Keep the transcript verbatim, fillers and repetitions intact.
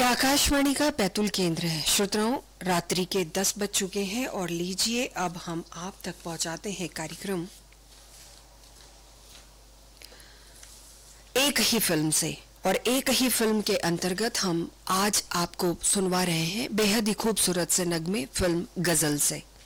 आकाशवाणी का बैतूल केंद्र है। श्रोताओं, रात्रि के दस बज चुके हैं और लीजिए अब हम आप तक पहुंचाते हैं कार्यक्रम एक ही फिल्म से। और एक ही फिल्म के अंतर्गत हम आज आपको सुनवा रहे हैं बेहद ही खूबसूरत से नगमे फिल्म गजल से।